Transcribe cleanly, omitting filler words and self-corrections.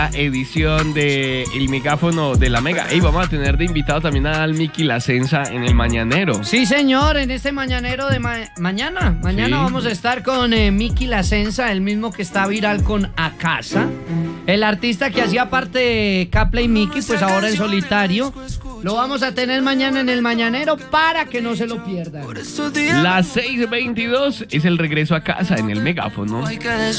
edición de El Megáfono de la Mega. Ey, vamos a tener de invitado también al Miki Lasenza en el Mañanero. Sí, señor, en este Mañanero de mañana. Mañana sí. Vamos a estar con Miki Lasenza, el mismo que está viral con A Casa. El artista que hacía parte de Caplay Miki, pues ahora en solitario. Lo vamos a tener mañana en el Mañanero para que no se lo pierdan. Las 6:22 es el regreso a casa en el Megáfono.